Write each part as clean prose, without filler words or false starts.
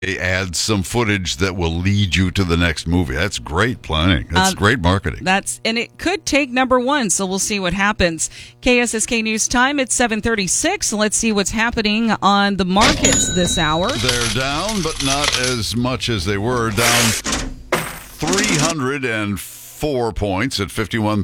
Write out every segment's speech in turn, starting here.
add some footage that will lead you to the next movie. That's great planning. That's great marketing. And it could take number one, so we'll see what happens. KSSK News Time, it's 7:36. Let's see what's happening on the markets this hour. They're down, but not as much as they were. Down 304 points at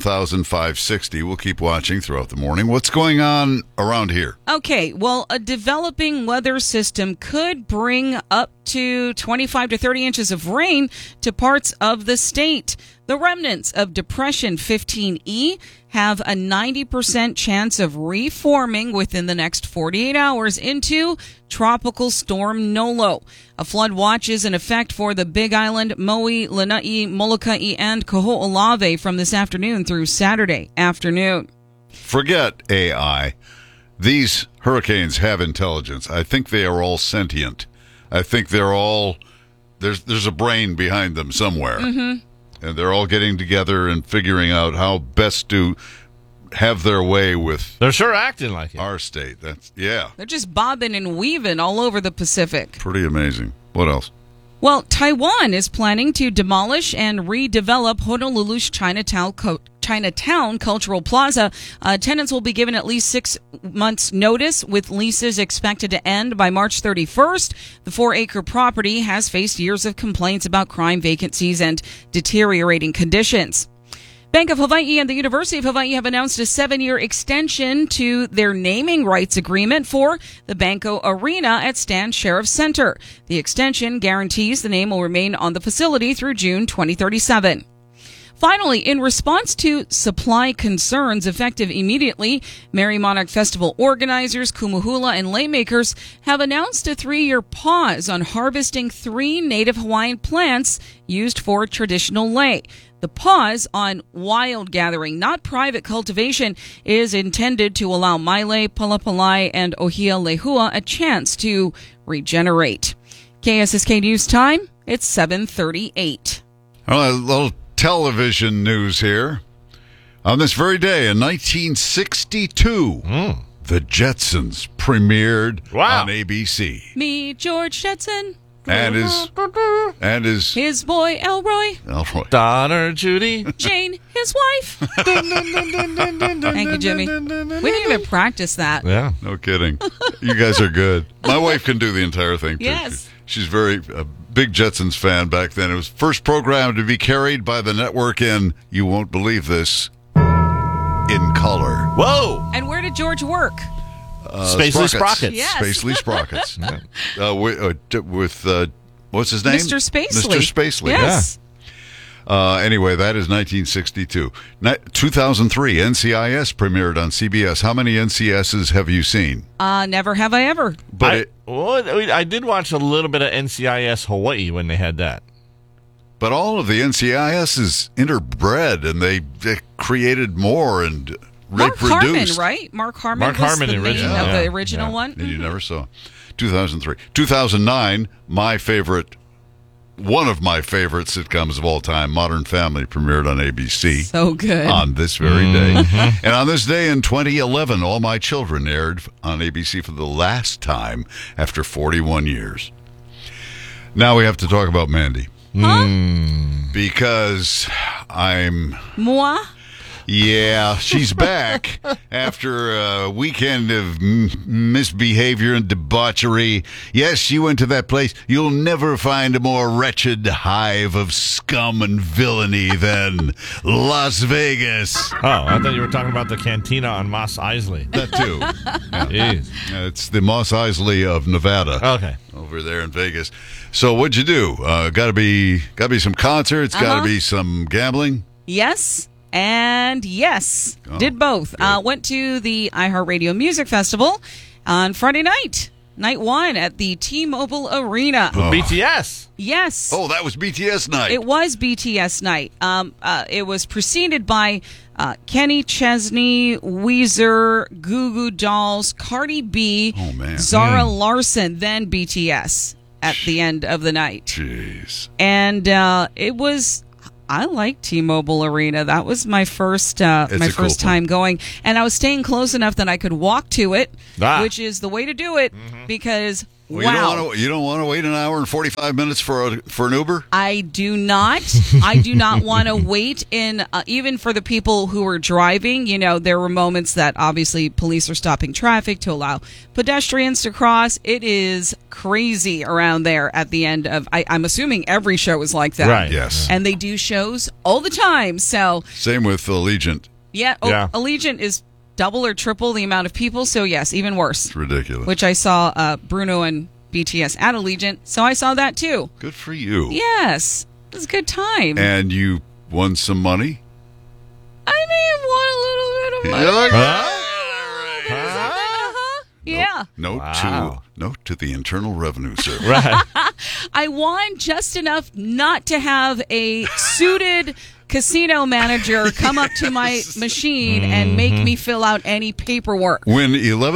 51,560. We'll keep watching throughout the morning. What's going on around here? Okay, well, a developing weather system could bring up to 25 to 30 inches of rain to parts of the state. The remnants of Depression 15E have a 90% chance of reforming within the next 48 hours into Tropical Storm Nolo. A flood watch is in effect for the Big Island, Maui, Lanai, Molokai, and Kaho'olawe from this afternoon through Saturday afternoon. Forget AI. These hurricanes have intelligence. I think they are all sentient. I think they're all there's a brain behind them somewhere. Mm-hmm. And they're all getting together and figuring out how best to have their way with They're sure acting like it. our state. They're just bobbing and weaving all over the Pacific. Pretty amazing. What else? Well, Taiwan is planning to demolish and redevelop Honolulu's Chinatown Cultural Plaza. Tenants will be given at least 6 months' notice, with leases expected to end by March 31st. The 4-acre property has faced years of complaints about crime, vacancies, and deteriorating conditions. Bank of Hawaii and the University of Hawaii have announced a 7-year extension to their naming rights agreement for the Banco Arena at Stan Sheriff Center. The extension guarantees the name will remain on the facility through June 2037. Finally, in response to supply concerns effective immediately, Merry Monarch Festival organizers, kumuhula, and laymakers have announced a 3-year pause on harvesting 3 native Hawaiian plants used for traditional lei. The pause on wild gathering, not private cultivation, is intended to allow Maile, Palapalai, and Ohia Lehua a chance to regenerate. KSSK News Time, it's 7:38. All right, a little television news here. On this very day in 1962, The Jetsons premiered on ABC. Meet George Jetson. And his boy Elroy. Donner, Judy. Jane, his wife. Thank you, Jimmy. We didn't even practice that. Yeah. No kidding. You guys are good. My wife can do the entire thing, too. Yes. She's a big Jetsons fan back then. It was first program to be carried by the network in, you won't believe this, in color. Whoa. And where did George work? Spacely Sprockets. Yes. Spacely Sprockets. With what's his name? Mr. Spacely. Mr. Spacely. Yes. Anyway, that is 1962. 2003, NCIS premiered on CBS. How many NCSs have you seen? Never have I ever. I did watch a little bit of NCIS Hawaii when they had that. But all of the NCIS is interbred, and they created more and Mark reproduced. Harmon, right? Mark Harmon was Harmon, the original. name of Yeah. the original one. And you never saw. 2003. 2009, one of my favorite sitcoms of all time, Modern Family, premiered on ABC. So good. On this very day. And on this day in 2011, All My Children aired on ABC for the last time after 41 years. Now we have to talk about Mandy. Huh? Because Moi? Yeah, she's back after a weekend of misbehavior and debauchery. Yes, you went to that place. You'll never find a more wretched hive of scum and villainy than Las Vegas. Oh, I thought you were talking about the cantina on Mos Eisley. That too. Jeez. It's the Mos Eisley of Nevada. Okay. Over there in Vegas. So what'd you do? Got to be some concerts. Got to be some gambling. Yes. And yes, did both. Went to the iHeartRadio Music Festival on Friday night, night 1 at the T-Mobile Arena. BTS. Yes. Oh, that was BTS night. It was BTS night. It was preceded by Kenny Chesney, Weezer, Goo Goo Dolls, Cardi B, Zara Larsson, then BTS at the end of the night. Jeez. And it was... I like T-Mobile Arena. That was my first time going, and I was staying close enough that I could walk to it, which is the way to do it because Well, Wow. You don't want to wait an hour and 45 minutes for an Uber? I do not. I do not want to wait in, even for the people who are driving. You know, there were moments that obviously police are stopping traffic to allow pedestrians to cross. It is crazy around there at the end of, I'm assuming every show is like that. Right. Yes. And they do shows all the time. So, Same with Allegiant. yeah. Allegiant is double or triple the amount of people. So, yes, even worse. It's ridiculous. Which I saw Bruno and BTS at Allegiant, so I saw that too. Good for you. Yes, it was a good time. And you won some money? I may have won a little bit of money. Yeah. Note to the Internal Revenue Service. Right. I won just enough not to have a suited casino manager come up to my machine and make me fill out any paperwork. Win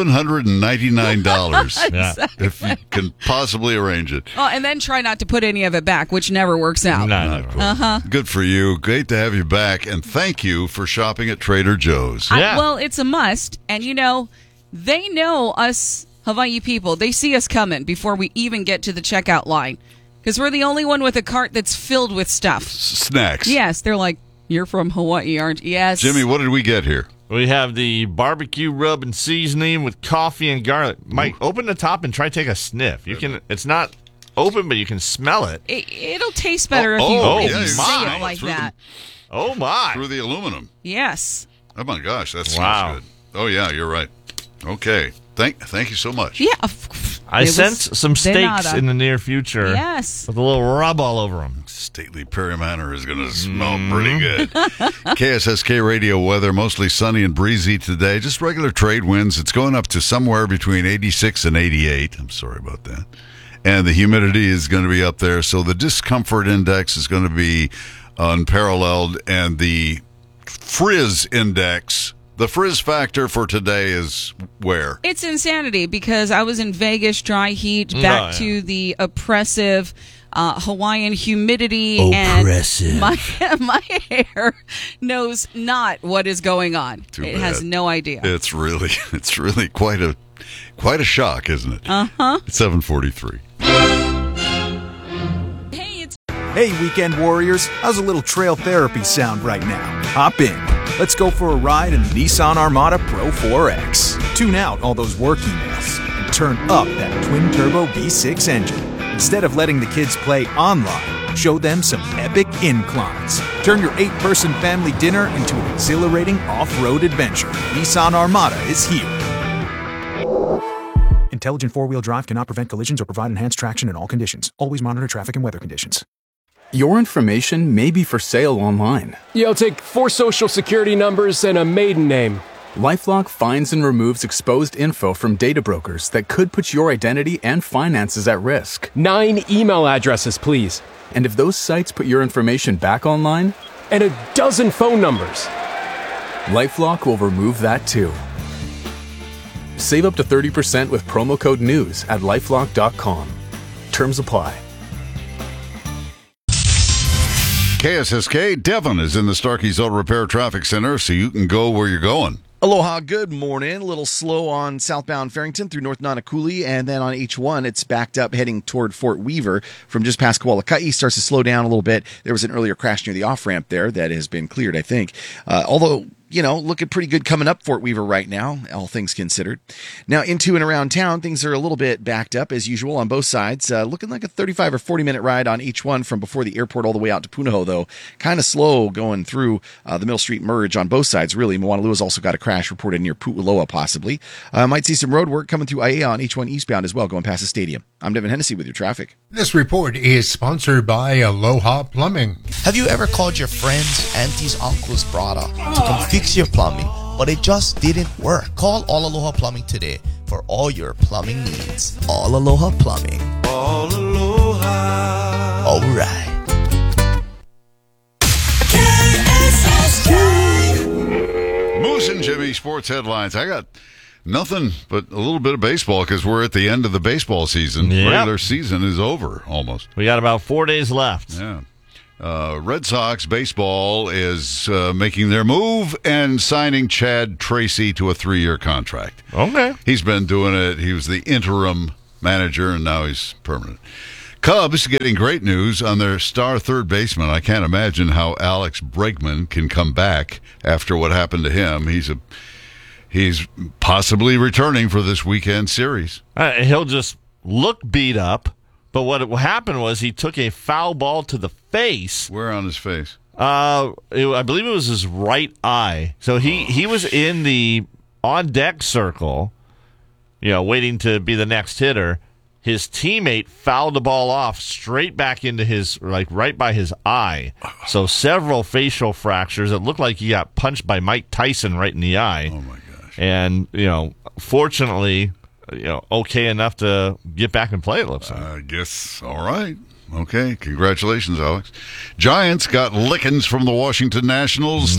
$1,199 Yeah. if you can possibly arrange it. Oh, and then try not to put any of it back, which never works out. No. Good for you. Great to have you back. And thank you for shopping at Trader Joe's. Yeah. Well, it's a must. And, you know, they know us Hawaii people. They see us coming before we even get to the checkout line. Because we're the only one with a cart that's filled with stuff. Snacks. Yes, they're like, you're from Hawaii, aren't you? Yes. Jimmy, what did we get here? We have the barbecue rub and seasoning with coffee and garlic. Mike, open the top and try to take a sniff. You can. It's not open, but you can smell it. It'll taste better if Oh, you yeah, say my. it like Through that. Oh my! Through the aluminum. Yes. Oh, my gosh. That Wow. smells good. Oh, yeah, you're right. Okay. Thank you so much. Yeah. I sense some steaks nada. in the near future. Yes. With a little rub all over them. Stately Perry Manor is going to smell pretty good. KSSK radio weather, mostly sunny and breezy today. Just regular trade winds. It's going up to somewhere between 86 and 88. I'm sorry about that. And the humidity is going to be up there. So the discomfort index is going to be unparalleled. And the frizz index, the frizz factor for today is where? It's insanity because I was in Vegas, dry heat, back to the oppressive Hawaiian humidity, Oppressive. and my hair knows not what is going on. Too It bad. has no idea. It's really quite a shock, isn't it? It's 7:43. Hey, weekend warriors, how's a little trail therapy sound right now? Hop in. Let's go for a ride in the Nissan Armada Pro 4X. Tune out all those work emails and turn up that twin-turbo V6 engine. Instead of letting the kids play online, show them some epic inclines. Turn your 8-person family dinner into an exhilarating off-road adventure. Nissan Armada is here. Intelligent four-wheel drive cannot prevent collisions or provide enhanced traction in all conditions. Always monitor traffic and weather conditions. Your information may be for sale online. Yeah, I'll take 4 social security numbers and a maiden name. LifeLock finds and removes exposed info from data brokers that could put your identity and finances at risk. 9 email addresses, please. And if those sites put your information back online, And a dozen phone numbers. LifeLock will remove that too. Save up to 30% with promo code NEWS at lifelock.com. Terms apply. KSSK, Devon is in the Starkey's Auto Repair Traffic Center, so you can go where you're going. Aloha, good morning. A little slow on southbound Farrington through North Nanakuli, and then on H1, it's backed up heading toward Fort Weaver from just past Kawalaka'i. Starts to slow down a little bit. There was an earlier crash near the off-ramp there that has been cleared, I think. Although, you know, looking pretty good coming up Fort Weaver right now, all things considered. Now, into and around town, things are a little bit backed up as usual on both sides. Looking like a 35 or 40-minute ride on H1 from before the airport all the way out to Punahou, though. Kind of slow going through the Mill Street merge on both sides, really. Moanalua has also got a crash reported near Pu'uloa, possibly. Might see some road work coming through Aiea on H1 eastbound as well, going past the stadium. I'm Devin Hennessy with your traffic. This report is sponsored by Aloha Plumbing. Have you ever called your friends, aunties, uncles, brother to come fix your plumbing, but it just didn't work? Call All Aloha Plumbing today for all your plumbing needs. All Aloha Plumbing. All Aloha. All right. Moose and Jimmy, sports headlines. I got nothing but a little bit of baseball because we're at the end of the baseball season. Yep. Regular season is over almost. We got about 4 days left. Yeah. Red Sox baseball is making their move and signing Chad Tracy to a 3-year contract. Okay. He's been doing it. He was the interim manager, and now he's permanent. Cubs getting great news on their star third baseman. I can't imagine how Alex Bregman can come back after what happened to him. He's possibly returning for this weekend series. He'll just look beat up, but what happened was he took a foul ball to the face. Where on his face? I believe it was his right eye. So he was in the on-deck circle, waiting to be the next hitter. His teammate fouled the ball off straight back into his, right by his eye. So several facial fractures. It looked like he got punched by Mike Tyson right in the eye. Oh, my gosh. And, fortunately, okay enough to get back and play, it looks like. I guess, all right. Okay, congratulations, Alex. Giants got lickings from the Washington Nationals,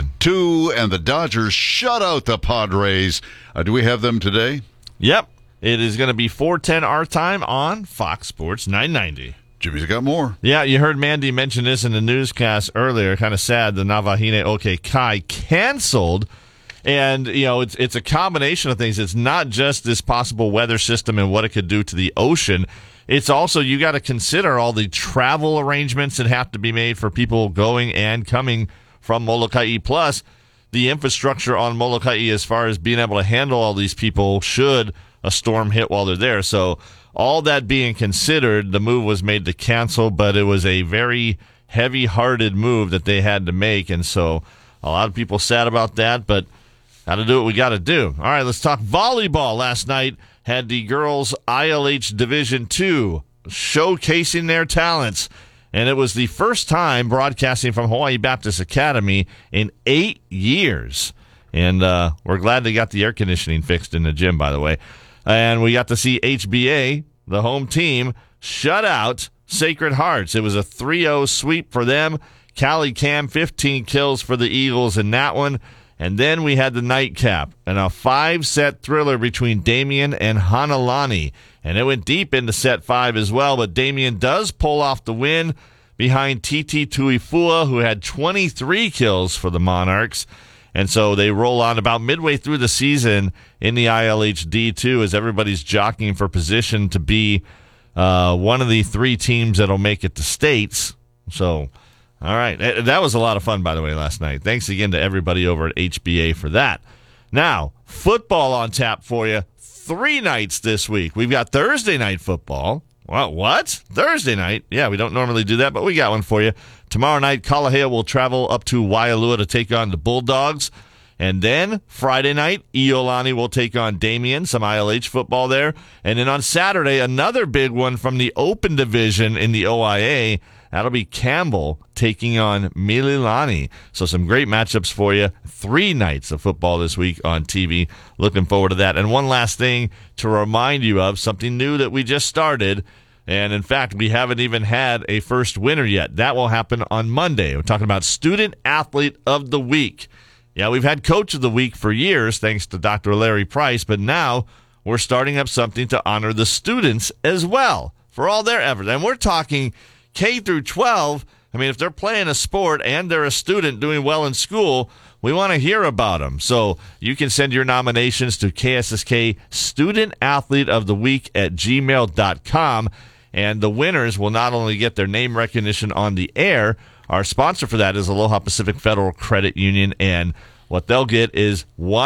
3-2, and the Dodgers shut out the Padres. Do we have them today? Yep. It is going to be 4:10 our time on Fox Sports 990. Jimmy's got more. Yeah, you heard Mandy mention this in the newscast earlier. Kind of sad the Navahine OK Kai canceled. And, it's a combination of things. It's not just this possible weather system and what it could do to the ocean. It's also, you got to consider all the travel arrangements that have to be made for people going and coming from Molokai. Plus, the infrastructure on Molokai as far as being able to handle all these people should a storm hit while they're there. So all that being considered, the move was made to cancel, but it was a very heavy-hearted move that they had to make. And so a lot of people sad about that, but got to do what we got to do. All right, let's talk volleyball. Last night had the girls ILH Division II showcasing their talents. And it was the first time broadcasting from Hawaii Baptist Academy in 8 years. And we're glad they got the air conditioning fixed in the gym, by the way. And we got to see HBA, the home team, shut out Sacred Hearts. It was a 3-0 sweep for them. Callie Cam, 15 kills for the Eagles in that one. And then we had the nightcap and a 5-set thriller between Damien and Hanalani. And it went deep into set 5 as well, but Damien does pull off the win behind Titi Tuifua, who had 23 kills for the Monarchs. And so they roll on about midway through the season in the ILH D2 as everybody's jockeying for position to be one of the 3 teams that'll make it to states. So, all right. That was a lot of fun, by the way, last night. Thanks again to everybody over at HBA for that. Now, football on tap for you. 3 nights this week. We've got Thursday night football. Well, what? Thursday night? Yeah, we don't normally do that, but we got one for you. Tomorrow night, Kalahea will travel up to Waialua to take on the Bulldogs. And then Friday night, Iolani will take on Damien, some ILH football there. And then on Saturday, another big one from the Open Division in the OIA. That'll be Campbell taking on Mililani. So some great matchups for you. 3 nights of football this week on TV. Looking forward to that. And one last thing to remind you of, something new that we just started. And in fact, we haven't even had a first winner yet. That will happen on Monday. We're talking about Student Athlete of the Week. Yeah, we've had Coach of the Week for years, thanks to Dr. Larry Price. But now we're starting up something to honor the students as well for all their efforts. And we're talking K through 12. I mean, if they're playing a sport and they're a student doing well in school, we want to hear about them. So you can send your nominations to KSSK Student Athlete of the Week at gmail.com. And the winners will not only get their name recognition on the air, our sponsor for that is Aloha Pacific Federal Credit Union, and what they'll get is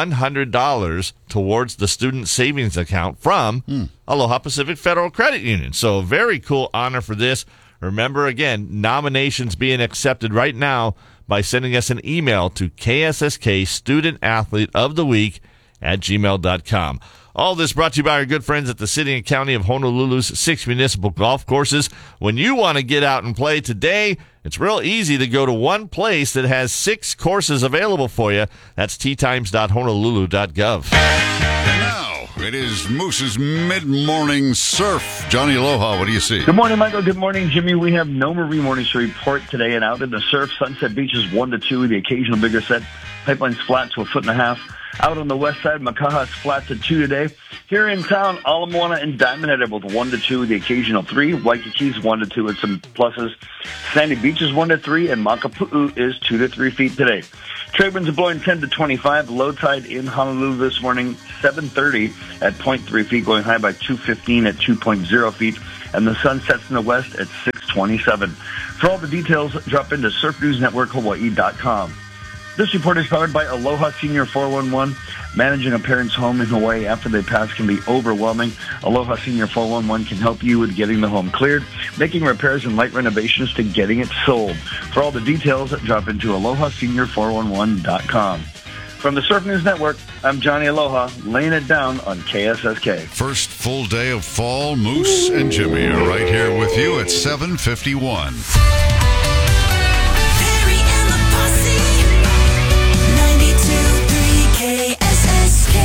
$100 towards the student savings account from Aloha Pacific Federal Credit Union. So very cool honor for this. Remember, again, nominations being accepted right now by sending us an email to KSSK Student Athlete of the Week at gmail.com. All this brought to you by our good friends at the City and County of Honolulu's 6 municipal golf courses. When you want to get out and play today, it's real easy to go to one place that has 6 courses available for you. That's teatimes.honolulu.gov. And now, it is Moose's Mid-Morning Surf. Johnny Aloha, what do you see? Good morning, Michael. Good morning, Jimmy. We have no marine warnings to report today, and out in the surf, Sunset Beach is 1 to 2, the occasional bigger set. Pipeline's flat to 1.5 feet. Out on the west side, Makaha's flat to 2 today. Here in town, Ala Moana and Diamond Head are both 1 to 2, the occasional 3. Waikiki's 1 to 2 with some pluses. Sandy Beach is 1 to 3, and Makapu'u is 2 to 3 feet today. Trade winds are blowing 10 to 25. Low tide in Honolulu this morning, 7:30 at 0.3 feet, going high by 2:15 at 2.0 feet. And the sun sets in the west at 6:27. For all the details, drop into surfnewsnetworkhawaii.com. This report is powered by Aloha Senior 411. Managing a parent's home in Hawaii after they pass can be overwhelming. Aloha Senior 411 can help you with getting the home cleared, making repairs and light renovations to getting it sold. For all the details, drop into alohasenior411.com. From the Surf News Network, I'm Johnny Aloha, laying it down on KSSK. First full day of fall, Moose and Jimmy are right here with you at 7:51. Perry and the Posse, 92.3 KSSK.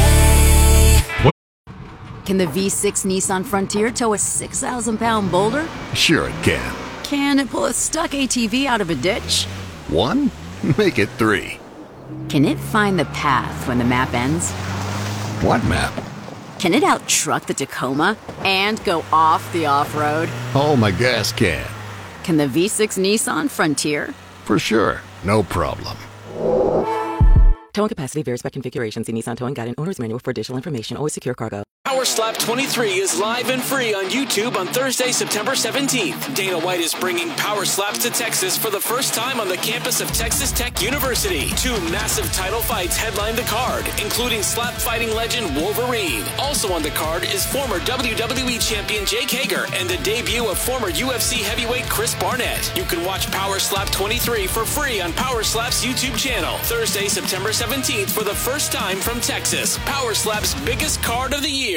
Can the V6 Nissan Frontier tow a 6,000-pound boulder? Sure it can. Can it pull a stuck ATV out of a ditch? 1? Make it 3. Can it find the path when the map ends? What map? Can it out-truck the Tacoma and go off the off-road? Oh, my gas can. Can the V6 Nissan Frontier? For sure. No problem. Towing capacity varies by configuration. See Nissan Towing Guide and Owner's Manual for additional information. Always secure cargo. Power Slap 23 is live and free on YouTube on Thursday, September 17th. Dana White is bringing Power Slaps to Texas for the first time on the campus of Texas Tech University. 2 massive title fights headline the card, including slap fighting legend Wolverine. Also on the card is former WWE champion Jake Hager and the debut of former UFC heavyweight Chris Barnett. You can watch Power Slap 23 for free on Power Slap's YouTube channel. Thursday, September 17th for the first time from Texas. Power Slap's biggest card of the year.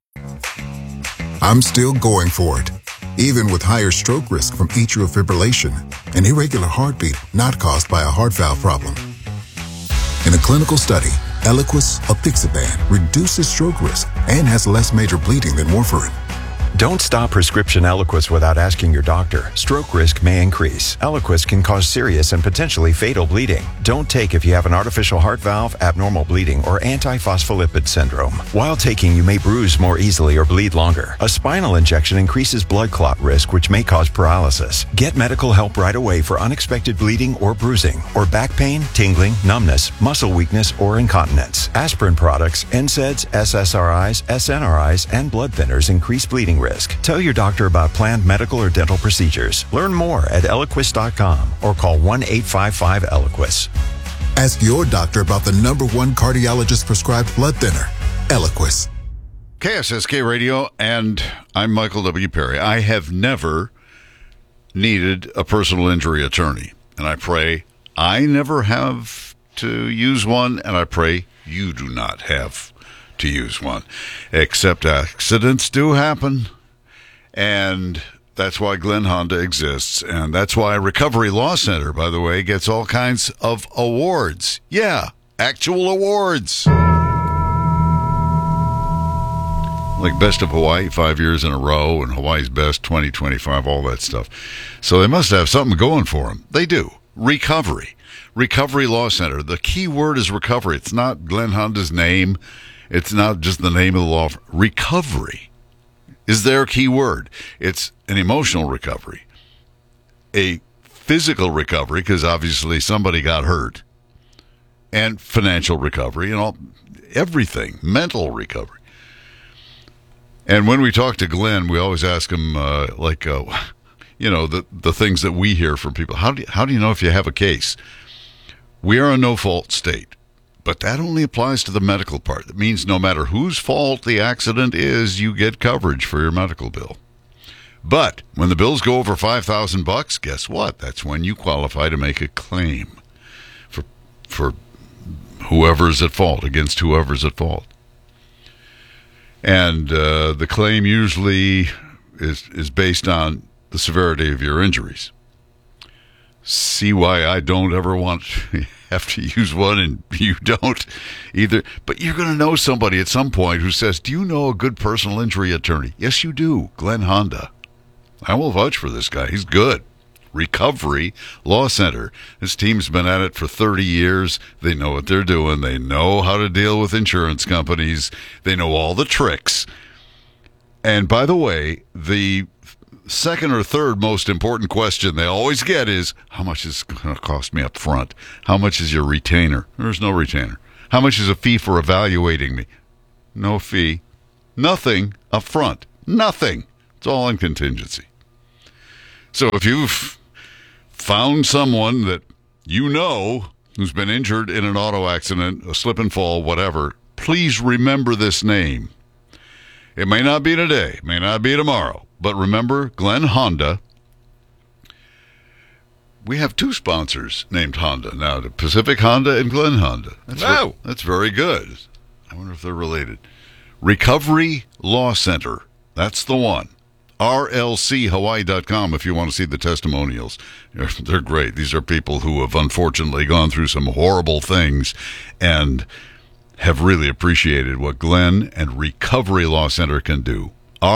I'm still going for it, even with higher stroke risk from atrial fibrillation, an irregular heartbeat not caused by a heart valve problem. In a clinical study, Eliquis apixaban reduces stroke risk and has less major bleeding than warfarin. Don't stop prescription Eliquis without asking your doctor. Stroke risk may increase. Eliquis can cause serious and potentially fatal bleeding. Don't take if you have an artificial heart valve, abnormal bleeding, or antiphospholipid syndrome. While taking, you may bruise more easily or bleed longer. A spinal injection increases blood clot risk, which may cause paralysis. Get medical help right away for unexpected bleeding or bruising, or back pain, tingling, numbness, muscle weakness, or incontinence. Aspirin products, NSAIDs, SSRIs, SNRIs, and blood thinners increase bleeding risk. Tell your doctor about planned medical or dental procedures. Learn more at Eliquis.com or call 1-855-ELIQUIS. Ask your doctor about the #1 cardiologist prescribed blood thinner, Eliquis. KSSK Radio, and I'm Michael W. Perry. I have never needed a personal injury attorney, and I pray I never have to use one, and I pray you do not have to use one, except accidents do happen, and that's why Glenn Honda exists, and that's why Recovery Law Center, by the way, gets all kinds of awards. Yeah, actual awards. Like Best of Hawaii 5 years in a row, and Hawaii's Best 2025, all that stuff. So they must have something going for them. They do. Recovery Law Center. The key word is recovery. It's not Glenn Honda's name. It's not just the name of the law. Recovery is their key word. It's an emotional recovery, a physical recovery, because obviously somebody got hurt, and financial recovery, and all, everything, mental recovery. And when we talk to Glenn, we always ask him, the things that we hear from people. How do you know if you have a case? We are a no-fault state. But that only applies to the medical part. That means no matter whose fault the accident is, you get coverage for your medical bill. But when the bills go over $5,000, guess what? That's when you qualify to make a claim for whoever's at fault, against whoever's at fault. And the claim usually is based on the severity of your injuries. See why I don't ever want to have to use one, and you don't either. But you're going to know somebody at some point who says, do you know a good personal injury attorney? Yes, you do. Glenn Honda. I will vouch for this guy. He's good. Recovery Law Center. This team's been at it for 30 years. They know what they're doing. They know how to deal with insurance companies. They know all the tricks. And by the way, the second or third most important question they always get is, how much is it going to cost me up front? How much is your retainer? There's no retainer. How much is a fee for evaluating me? No fee. Nothing up front. Nothing. It's all in contingency. So if you've found someone that you know who's been injured in an auto accident, a slip and fall, whatever, please remember this name. It may not be today, may not be tomorrow, but remember Glenn Honda. We have two sponsors named Honda now, the Pacific Honda and Glenn Honda. That's very good. I wonder if they're related. Recovery Law Center. That's the one. RLCHawaii.com if you want to see the testimonials. They're great. These are people who have unfortunately gone through some horrible things and have really appreciated what Glenn and Recovery Law Center can do.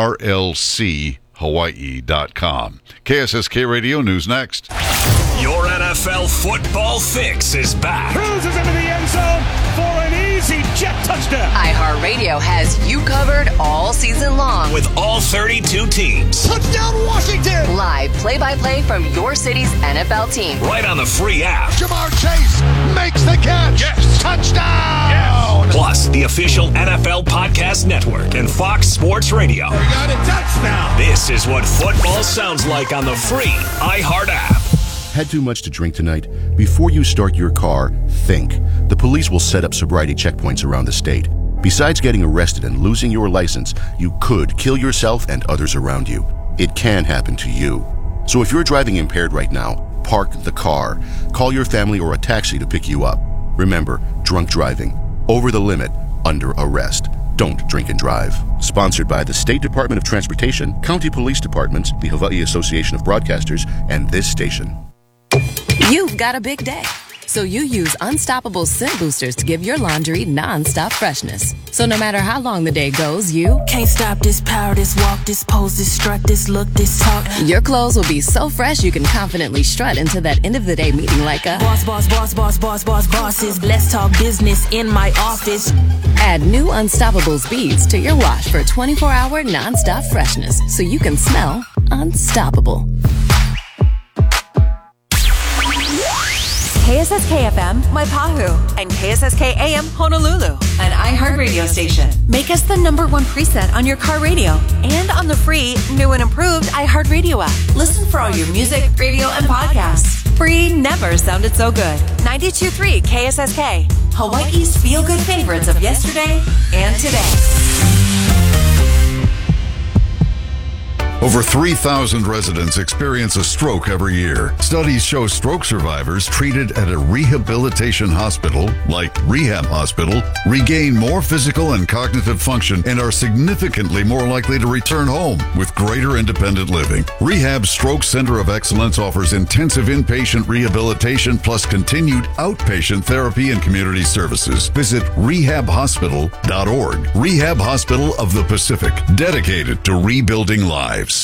RLCHawaii.com. KSSK Radio News next. Your NFL football fix is back. Cruises into the end zone for an easy jet touchdown. iHeartRadio has you covered all season long. With all 32 teams. Touchdown Washington. Live play-by-play from your city's NFL team. Right on the free app. Jamar Chase makes the catch. Yes. Touchdown. Yes. Plus, the official NFL Podcast Network and Fox Sports Radio. We got a touchdown. This is what football sounds like on the free iHeart app. Had too much to drink tonight? Before you start your car, think. The police will set up sobriety checkpoints around the state. Besides getting arrested and losing your license, you could kill yourself and others around you. It can happen to you. So if you're driving impaired right now, park the car. Call your family or a taxi to pick you up. Remember, drunk driving, over the limit, under arrest. Don't drink and drive. Sponsored by the State Department of Transportation, County Police Departments, the Hawaii Association of Broadcasters, and this station. You've got a big day, so you use Unstoppable Scent Boosters to give your laundry non-stop freshness. So no matter how long the day goes, you can't stop this power, this walk, this pose, this strut, this look, this talk. Your clothes will be so fresh you can confidently strut into that end of the day meeting like a bosses. Let's talk business in my office. Add new Unstoppables beads to your wash for 24-hour non-stop freshness so you can smell unstoppable. KSSK FM, Maipahu, and KSSK AM, Honolulu, an iHeartRadio station. Make us the #1 preset on your car radio and on the free, new and improved iHeartRadio app. Listen for all your music, radio, and podcasts. Free never sounded so good. 92.3 KSSK, Hawaii's feel-good favorites of yesterday and today. Over 3,000 residents experience a stroke every year. Studies show stroke survivors treated at a rehabilitation hospital, like Rehab Hospital, regain more physical and cognitive function and are significantly more likely to return home with greater independent living. Rehab Stroke Center of Excellence offers intensive inpatient rehabilitation plus continued outpatient therapy and community services. Visit rehabhospital.org. Rehab Hospital of the Pacific, dedicated to rebuilding lives.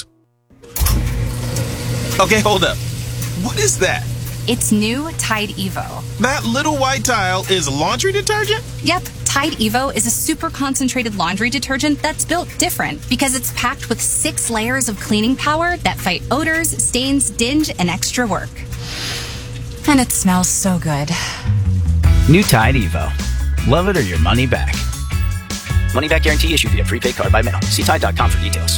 Okay, hold up. What is that? It's new Tide Evo. That little white tile is laundry detergent? Yep, Tide Evo is a super concentrated laundry detergent that's built different because it's packed with 6 layers of cleaning power that fight odors, stains, dinge, and extra work. And it smells so good. New Tide Evo. Love it or your money back. Money back guarantee issued via prepaid card by mail. See Tide.com for details.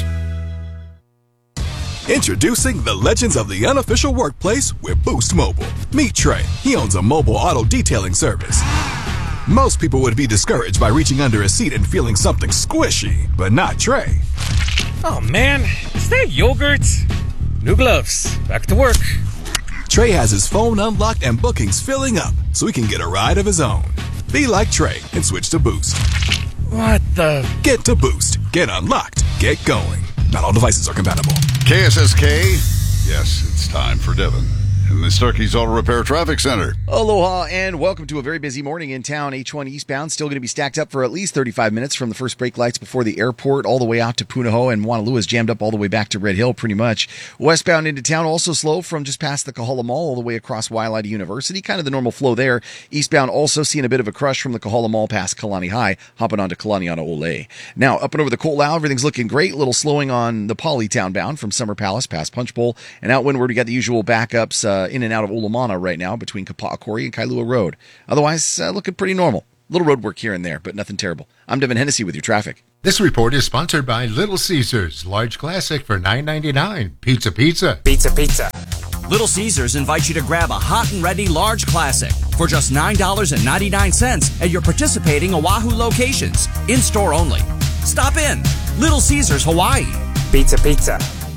Introducing the legends of the unofficial workplace with Boost Mobile. Meet Trey. He owns a mobile auto detailing service. Most people would be discouraged by reaching under a seat and feeling something squishy, but not Trey. Oh man, is that yogurt? New gloves. Back to work. Trey has his phone unlocked and bookings filling up so he can get a ride of his own. Be like Trey and switch to Boost. What the? Get to Boost. Get unlocked. Get going. Not all devices are compatible. KSSK, yes, it's time for Devin in the Starkey's Auto Repair Traffic Center. Aloha and welcome to a very busy morning in town. H1 eastbound still going to be stacked up for at least 35 minutes from the first brake lights before the airport all the way out to Punahou, and Wanalua is jammed up all the way back to Red Hill pretty much. Westbound into town also slow from just past the Kahala Mall all the way across Waialae University. Kind of the normal flow there. Eastbound also seeing a bit of a crush from the Kahala Mall past Kalani High, hopping onto Kalaniana Ole. Now up and over the Ko'olau, everything's looking great. Little slowing on the Polytown bound from Summer Palace past Punch Bowl, and out windward we got the usual backups in and out of Olamana right now between Kapa'akori and Kailua Road. Otherwise, looking pretty normal. Little road work here and there, but nothing terrible. I'm Devin Hennessy with your traffic. This report is sponsored by Little Caesars, large classic for $9.99. Pizza, pizza. Pizza, pizza. Little Caesars invites you to grab a hot and ready large classic for just $9.99 at your participating Oahu locations. In-store only. Stop in. Little Caesars, Hawaii. Pizza, pizza.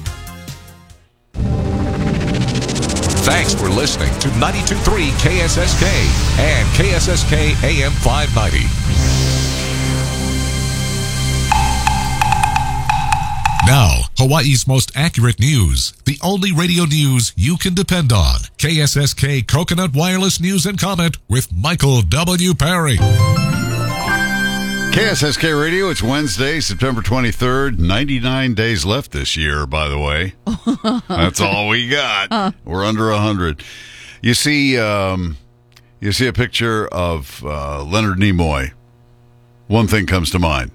Thanks for listening to 92.3 KSSK and KSSK AM 590. Now, Hawaii's most accurate news. The only radio news you can depend on. KSSK Coconut Wireless News and Comment with Michael W. Perry. KSSK Radio, it's Wednesday, September 23rd. 99 days left this year, by the way. That's all we got. We're under 100. You see a picture of Leonard Nimoy. One thing comes to mind.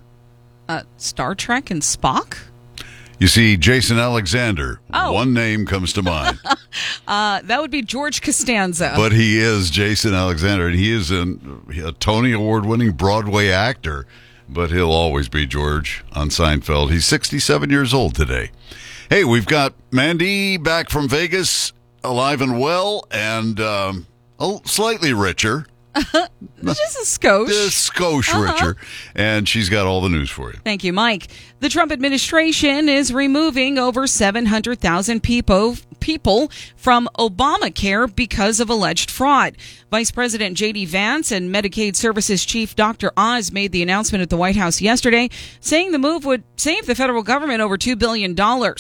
Star Trek and Spock? You see Jason Alexander. Oh. One name comes to mind. That would be George Costanza. But he is Jason Alexander, and he is a Tony Award-winning Broadway actor. But he'll always be George on Seinfeld. He's 67 years old today. Hey, we've got Mandy back from Vegas, alive and well, and slightly richer. Just a skosh. Just skosh richer. And she's got all the news for you. Thank you, Mike. The Trump administration is removing over 700,000 people from Obamacare because of alleged fraud. Vice President J.D. Vance and Medicaid Services Chief Dr. Oz made the announcement at the White House yesterday, saying the move would save the federal government over $2 billion.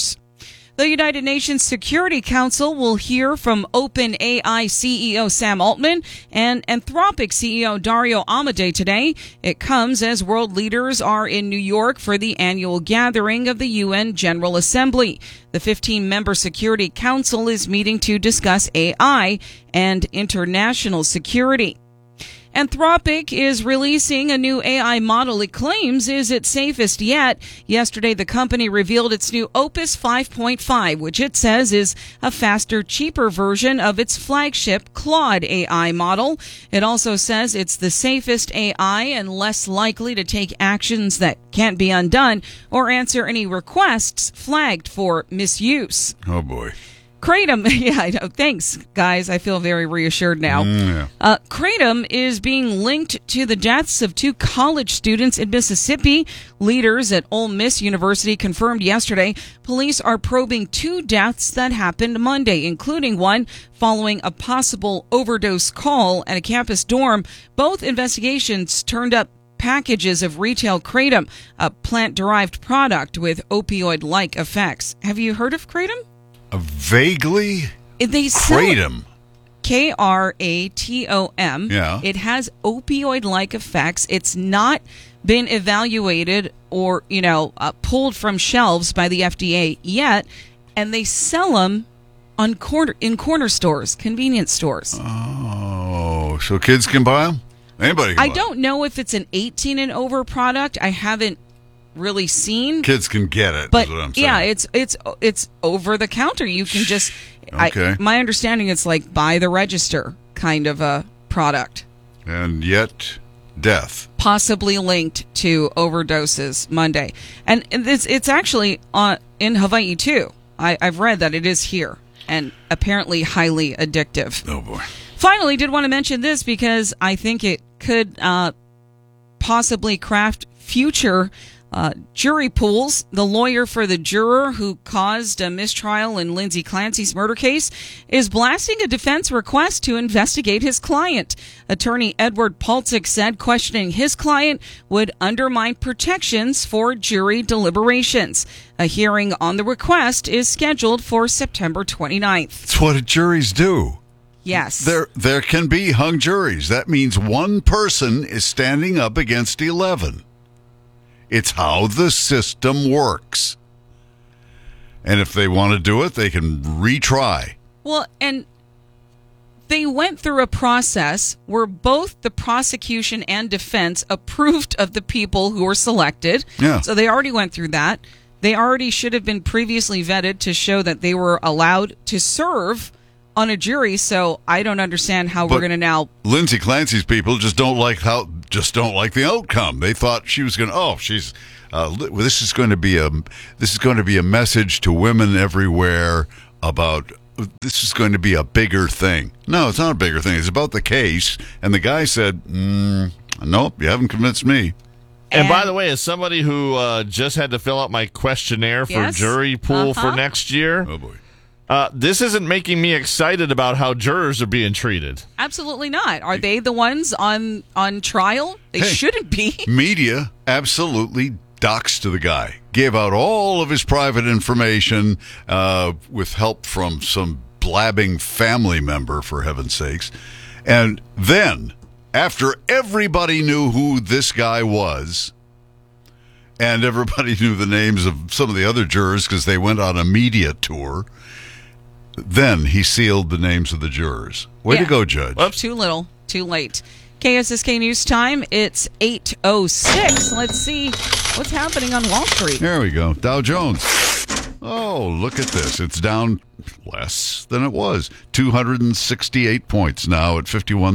The United Nations Security Council will hear from OpenAI CEO Sam Altman and Anthropic CEO Dario Amodei today. It comes as world leaders are in New York for the annual gathering of the UN General Assembly. The 15-member Security Council is meeting to discuss AI and international security. Anthropic is releasing a new AI model it claims is its safest yet. Yesterday, the company revealed its new Opus 5.5, which it says is a faster, cheaper version of its flagship Claude AI model. It also says it's the safest AI and less likely to take actions that can't be undone or answer any requests flagged for misuse. Oh, boy. Kratom, yeah, I know. Thanks, guys. I feel very reassured now. Kratom is being linked to the deaths of 2 college students in Mississippi. Leaders at Ole Miss University confirmed yesterday police are probing 2 deaths that happened Monday, including one following a possible overdose call at a campus dorm. Both investigations turned up packages of retail Kratom, a plant-derived product with opioid-like effects. Have you heard of Kratom? Vaguely? They sell Kratom. Kratom. Yeah. It has opioid-like effects. It's not been evaluated or, pulled from shelves by the FDA yet, and they sell them in corner stores, convenience stores. Oh, so kids can buy them? Anybody can buy them? I don't know if it's an 18 and over product. I haven't really seen. Kids can get it, but is what I'm saying. yeah, it's over the counter. You can just. Okay. My understanding, it's like by the register kind of a product. And yet, death possibly linked to overdoses Monday, and it's actually in Hawaii too. I've read that it is here, and apparently highly addictive. Oh boy! Finally, did want to mention this because I think it could possibly craft future Jury pools. The lawyer for the juror who caused a mistrial in Lindsay Clancy's murder case is blasting a defense request to investigate his client. Attorney Edward Paltzik said questioning his client would undermine protections for jury deliberations. A hearing on the request is scheduled for September 29th. That's what juries do. Yes. There can be hung juries. That means one person is standing up against 11. It's how the system works. And if they want to do it, they can retry. Well, and they went through a process where both the prosecution and defense approved of the people who were selected. Yeah. So they already went through that. They already should have been previously vetted to show that they were allowed to serve on a jury. So I don't understand how we're going to now. Lindsay Clancy's people just don't like the outcome. They thought she was going to. This is going to be a message to women everywhere about. This is going to be a bigger thing. No, it's not a bigger thing. It's about the case. And the guy said, nope, you haven't convinced me. And by the way, as somebody who just had to fill out my questionnaire for jury pool for next year, oh boy, this isn't making me excited about how jurors are being treated. Absolutely not. Are they the ones on trial? They shouldn't be. Media absolutely doxed the guy. Gave out all of his private information with help from some blabbing family member, for heaven's sakes. And then, after everybody knew who this guy was, and everybody knew the names of some of the other jurors because they went on a media tour, then he sealed the names of the jurors. Way to go, Judge. Whoops. Too little, too late. KSSK News Time, it's 8:06. Let's see what's happening on Wall Street. There we go. Dow Jones. Oh, look at this. It's down less than it was. 268 points now at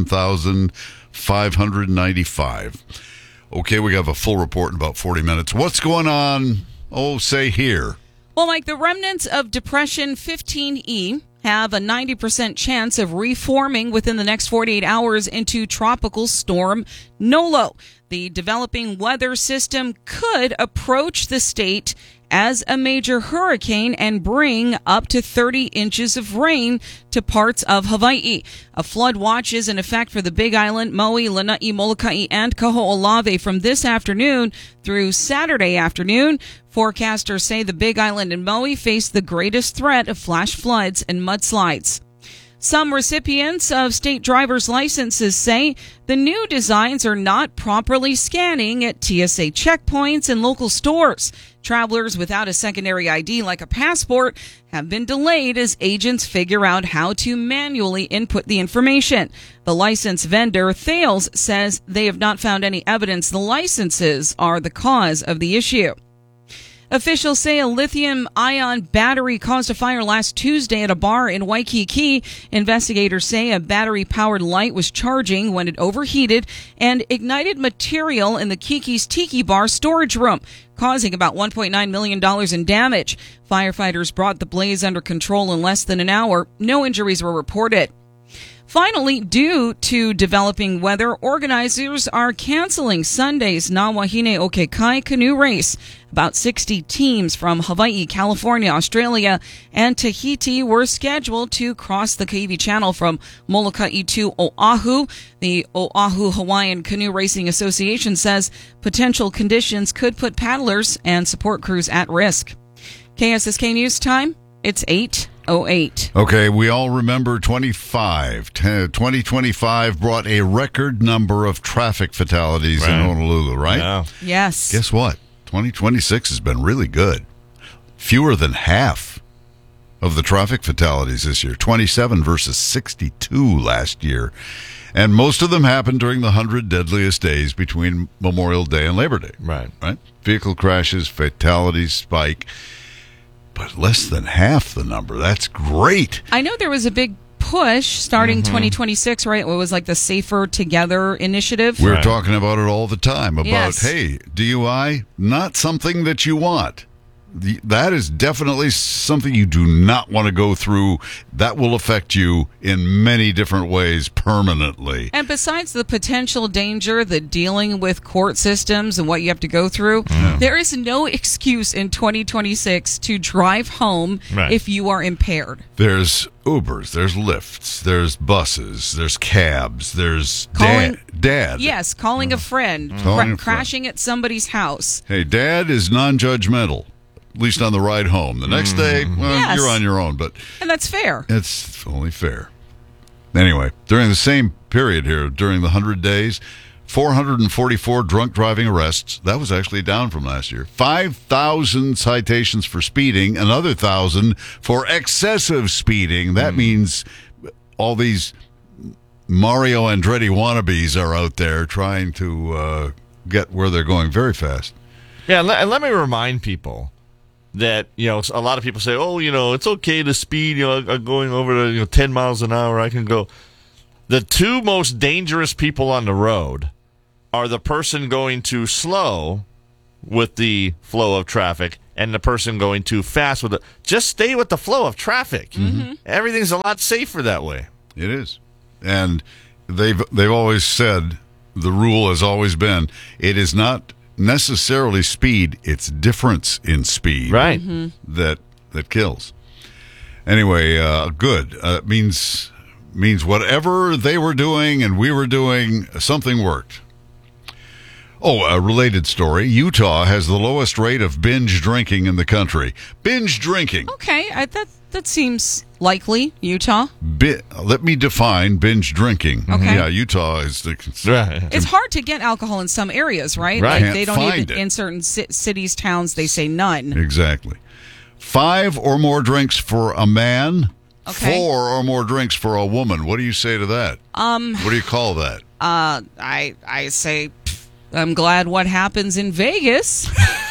51,595. Okay, we have a full report in about 40 minutes. What's going on, say here? Well, Mike, the remnants of Depression 15E have a 90% chance of reforming within the next 48 hours into Tropical Storm Nolo. The developing weather system could approach the state as a major hurricane and bring up to 30 inches of rain to parts of Hawaii. A flood watch is in effect for the Big Island, Maui, Lanai, Molokai, and Kaho'olawe from this afternoon through Saturday afternoon. Forecasters say the Big Island and Maui face the greatest threat of flash floods and mudslides. Some recipients of state driver's licenses say the new designs are not properly scanning at TSA checkpoints and local stores. Travelers without a secondary ID like a passport have been delayed as agents figure out how to manually input the information. The license vendor, Thales, says they have not found any evidence the licenses are the cause of the issue. Officials say a lithium-ion battery caused a fire last Tuesday at a bar in Waikiki. Investigators say a battery-powered light was charging when it overheated and ignited material in the Kiki's Tiki Bar storage room, causing about $1.9 million in damage. Firefighters brought the blaze under control in less than an hour. No injuries were reported. Finally, due to developing weather, organizers are canceling Sunday's Na Wahine o Ke Kai canoe race. About 60 teams from Hawaii, California, Australia, and Tahiti were scheduled to cross the Kaiwi Channel from Molokai to Oahu. The Oahu Hawaiian Canoe Racing Association says potential conditions could put paddlers and support crews at risk. KSSK News Time, it's 8:08. Okay, we all remember 2025 brought a record number of traffic fatalities in Honolulu, right? Yeah. Yes. Guess what? 2026 has been really good. Fewer than half of the traffic fatalities this year, 27 versus 62 last year. And most of them happened during the 100 deadliest days between Memorial Day and Labor Day. Right. Vehicle crashes, fatalities spike. But less than half the number. That's great. I know there was a big push starting 2026, right? It was like the Safer Together initiative. We're talking about it all the time. About, Yes. hey, DUI, not something that you want. that is definitely something you do not want to go through. That will affect you in many different ways permanently. And besides the potential danger, the dealing with court systems and what you have to go through, there is no excuse in 2026 to drive home if you are impaired. There's Ubers, there's Lyfts, there's buses, there's cabs, there's dad. Yes, calling a friend, crashing at somebody's house. Hey, Dad is non-judgmental, at least on the ride home. The next day, you're on your own, and that's fair. It's only fair. Anyway, during the same period here, during the 100 days, 444 drunk driving arrests. That was actually down from last year. 5,000 citations for speeding, another 1,000 for excessive speeding. That means all these Mario Andretti wannabes are out there trying to get where they're going very fast. Yeah, and let me remind people that, a lot of people say, it's okay to speed, going over to 10 miles an hour, I can go. The two most dangerous people on the road are the person going too slow with the flow of traffic and the person going too fast with it. Just stay with the flow of traffic. Mm-hmm. Everything's a lot safer that way. It is. And they've always said, the rule has always been, it is not necessarily speed, it's difference in speed that kills. Anyway, good. It means whatever they were doing and we were doing, something worked. Oh, a related story. Utah has the lowest rate of binge drinking in the country. Binge drinking. Okay, that seems likely. Utah. Let me define binge drinking. Okay. Yeah, Utah is It's hard to get alcohol in some areas, right? Right. Like they don't Can't even find it. in certain cities, towns. They say none. Exactly. 5 or more drinks for a man. Okay. 4 or more drinks for a woman. What do you say to that? What do you call that? I say, I'm glad what happens in Vegas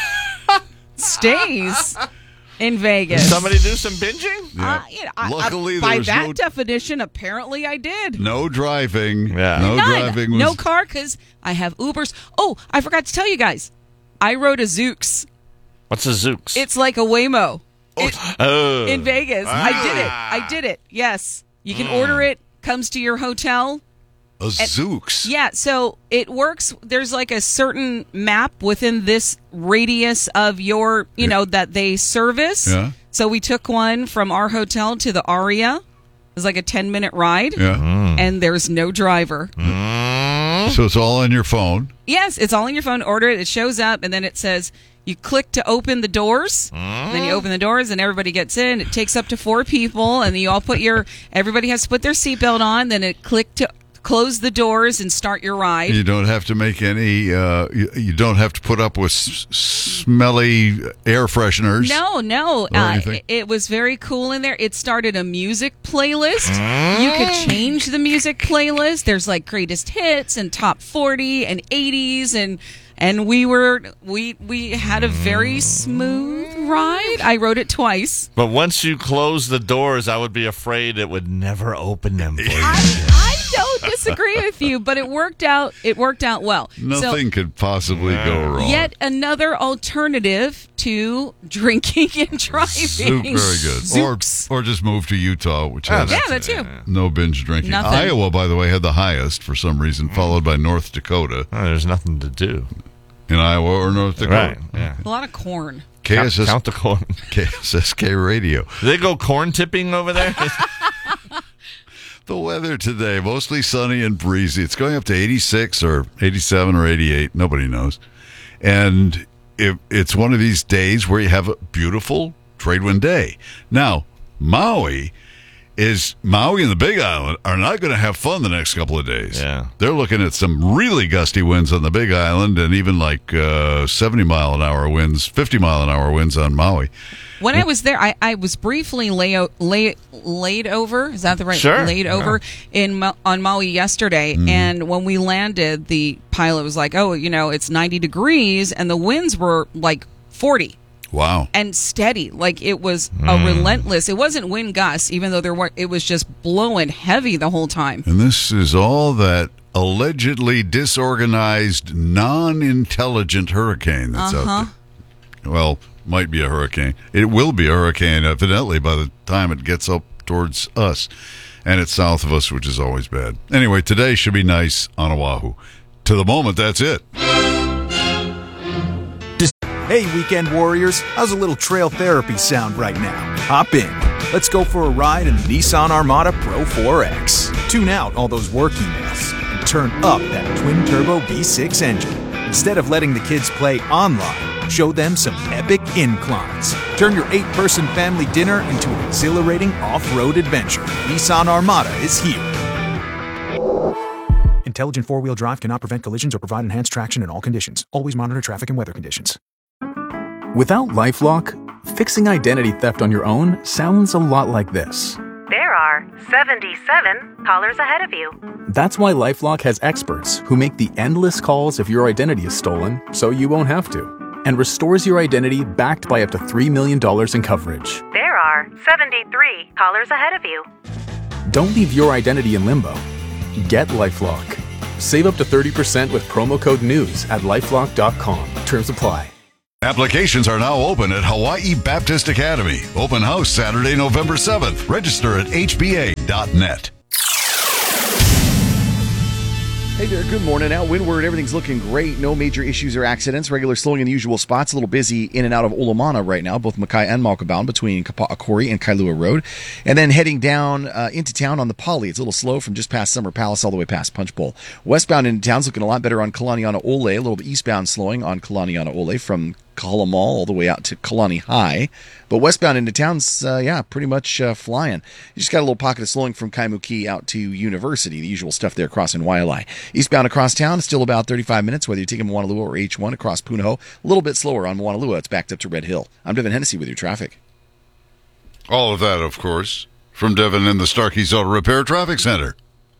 stays in Vegas. Did somebody do some binging? Yeah. Luckily, by there's that definition, apparently I did. No driving. Yeah. No None. driving. No car because I have Ubers. Oh, I forgot to tell you guys. I rode a Zoox. What's a Zoox? It's like a Waymo. In Vegas. Ah. I did it. Yes. You can order it. Comes to your hotel. A Zoox. Yeah, so it works. There's like a certain map within this radius of your, that they service. Yeah. So we took one from our hotel to the Aria. It was like a 10-minute ride. Yeah. And there's no driver. So it's all on your phone. Yes, it's all on your phone. Order it. It shows up, and then it says you click to open the doors. Then you open the doors, and everybody gets in. It takes up to 4 people, and then you all everybody has to put their seatbelt on. Then it click to close the doors and start your ride. You don't have to make any. You don't have to put up with smelly air fresheners. No. It was very cool in there. It started a music playlist. You could change the music playlist. There's like greatest hits and top 40 and 80s and we had a very smooth ride. I rode it twice. But once you close the doors, I would be afraid it would never open them for you. I don't disagree with you, but it worked out. It worked out well. Nothing could possibly go wrong. Yet another alternative to drinking and driving. Very good. Zooks. Or just move to Utah, which has that too. no binge drinking. Nothing. Iowa, by the way, had the highest for some reason, followed by North Dakota. There's nothing to do in Iowa or North Dakota. Right. Yeah. A lot of corn. Count the corn. KSSK Radio. Do they go corn tipping over there? The weather today, mostly sunny and breezy. It's going up to 86 or 87 or 88. Nobody knows. And it's one of these days where you have a beautiful trade wind day. Now, Maui and the Big Island are not going to have fun the next couple of days. Yeah. They're looking at some really gusty winds on the Big Island and even like 70-mile-an-hour winds, 50-mile-an-hour winds on Maui. When I was there, I was briefly laid over. Is that the right? Sure. Laid over on Maui yesterday, and when we landed, the pilot was like, "Oh, it's 90 degrees, and the winds were like 40." Wow. And steady, like it was a relentless. It wasn't wind gusts, even though it was just blowing heavy the whole time. And this is all that allegedly disorganized, non-intelligent hurricane that's out there. Well, might be a hurricane. It will be a hurricane, evidently, by the time it gets up towards us. And it's south of us, which is always bad. Anyway, today should be nice on Oahu. To the moment, that's it. Hey, weekend warriors, how's a little trail therapy sound right now? Hop in. Let's go for a ride in the Nissan Armada Pro 4X. Tune out all those work emails and turn up that twin-turbo V6 engine. Instead of letting the kids play online, show them some epic inclines. Turn your 8-person family dinner into an exhilarating off-road adventure. Nissan Armada is here. Intelligent four-wheel drive cannot prevent collisions or provide enhanced traction in all conditions. Always monitor traffic and weather conditions. Without LifeLock, fixing identity theft on your own sounds a lot like this. There are 77 callers ahead of you. That's why LifeLock has experts who make the endless calls if your identity is stolen so you won't have to, and restores your identity backed by up to $3 million in coverage. There are 73 callers ahead of you. Don't leave your identity in limbo. Get LifeLock. Save up to 30% with promo code NEWS at LifeLock.com. Terms apply. Applications are now open at Hawaii Baptist Academy. Open house Saturday, November 7th. Register at hba.net. Hey there, good morning. Out windward, everything's looking great. No major issues or accidents. Regular slowing in the usual spots. A little busy in and out of Olamana right now, both Makai and Malkabound between Kapa'akori and Kailua Road. And then heading down into town on the Poly. It's a little slow from just past Summer Palace all the way past Punch Bowl. Westbound into town's looking a lot better on Kalaniana Ole. A little bit eastbound slowing on Kalaniana Ole from Kahala Mall all the way out to Kalani High. But westbound into town's, pretty much flying. You just got a little pocket of slowing from Kaimuki out to University, the usual stuff there crossing Waialae. Eastbound across town, still about 35 minutes, whether you're taking Moanalua or H1 across Punahou. A little bit slower on Moanalua. It's backed up to Red Hill. I'm Devin Hennessy with your traffic. All of that, of course, from Devin in the Starkey's Auto Repair Traffic Center.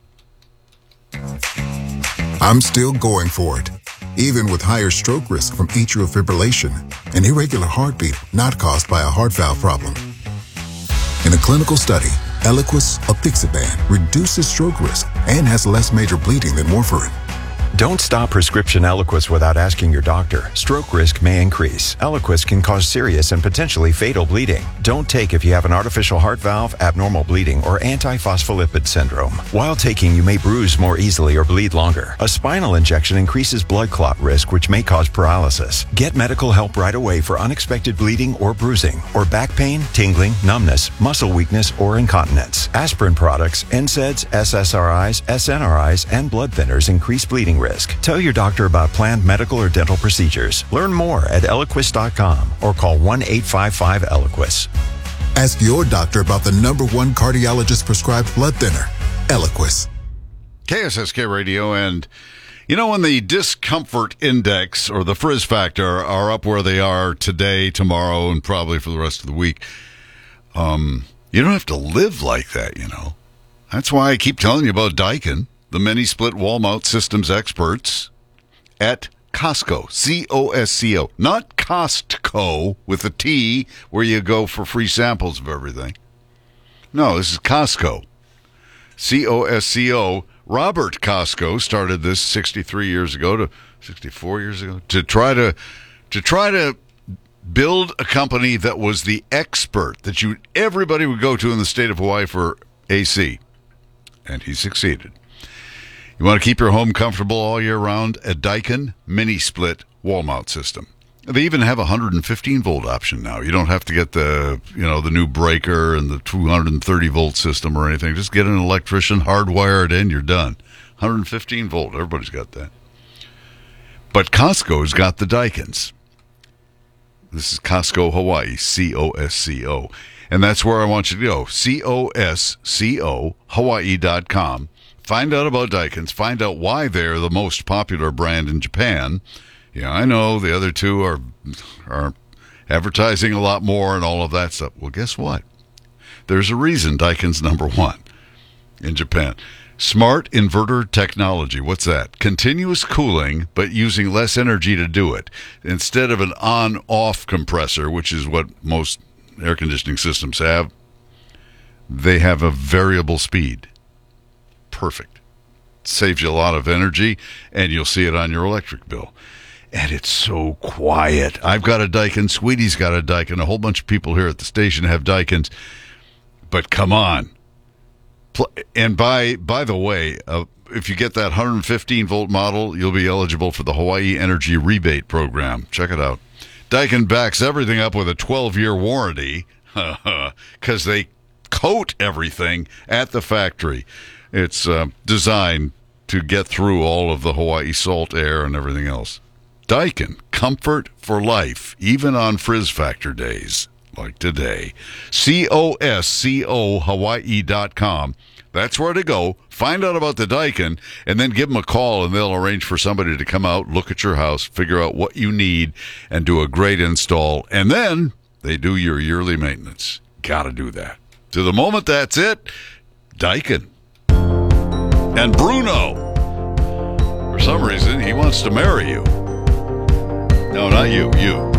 I'm still going for it, even with higher stroke risk from atrial fibrillation, an irregular heartbeat not caused by a heart valve problem. In a clinical study, Eliquis apixaban reduces stroke risk and has less major bleeding than warfarin. Don't stop prescription Eliquis without asking your doctor. Stroke risk may increase. Eliquis can cause serious and potentially fatal bleeding. Don't take if you have an artificial heart valve, abnormal bleeding, or antiphospholipid syndrome. While taking, you may bruise more easily or bleed longer. A spinal injection increases blood clot risk, which may cause paralysis. Get medical help right away for unexpected bleeding or bruising, or back pain, tingling, numbness, muscle weakness, or incontinence. Aspirin products, NSAIDs, SSRIs, SNRIs, and blood thinners increase bleeding risk. Tell your doctor about planned medical or dental procedures. Learn more at Eliquis.com or call 1-855-ELIQUIS. Ask your doctor about the #1 cardiologist prescribed blood thinner, Eliquis. KSSK Radio, and when the discomfort index or the frizz factor are up where they are today, tomorrow, and probably for the rest of the week, you don't have to live like that, That's why I keep telling you about Daikin, the mini-split wall mount systems experts at Costco, C-O-S-C-O, not Costco with a T where you go for free samples of everything. No, this is Costco, C-O-S-C-O. Robert Costco started this 64 years ago to try to build a company that was the expert that everybody would go to in the state of Hawaii for AC, and he succeeded. You want to keep your home comfortable all year round? A Daikin mini-split wall mount system. They even have a 115-volt option now. You don't have to get the new breaker and the 230-volt system or anything. Just get an electrician, hardwire it in, you're done. 115-volt, everybody's got that. But Costco's got the Daikins. This is Costco Hawaii, C-O-S-C-O. And that's where I want you to go, C-O-S-C-O, Hawaii.com. Find out about Daikins. Find out why they're the most popular brand in Japan. Yeah, I know the other two are advertising a lot more and all of that stuff. Well, guess what? There's a reason Daikin's #1 in Japan. Smart inverter technology. What's that? Continuous cooling, but using less energy to do it. Instead of an on-off compressor, which is what most air conditioning systems have, they have a variable speed. Perfect. Saves you a lot of energy, and you'll see it on your electric bill. And it's so quiet. I've got a Daikin. Sweetie's got a Daikin. A whole bunch of people here at the station have Daikins. But come on. And by the way, if you get that 115-volt model, you'll be eligible for the Hawaii Energy Rebate Program. Check it out. Daikin backs everything up with a 12-year warranty because they coat everything at the factory. It's designed to get through all of the Hawaii salt air and everything else. Daikin, comfort for life, even on Frizz Factor days like today. COSCOHawaii.com. That's where to go. Find out about the Daikin, and then give them a call, and they'll arrange for somebody to come out, look at your house, figure out what you need, and do a great install. And then they do your yearly maintenance. Got to do that. To the moment that's it, Daikin. And Bruno. For some reason, he wants to marry you. No, not you. You.